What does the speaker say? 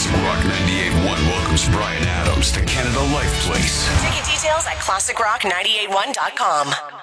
Classic Rock 98.1 welcomes Bryan Adams to Canada Life Place. Ticket details at classicrock981.com.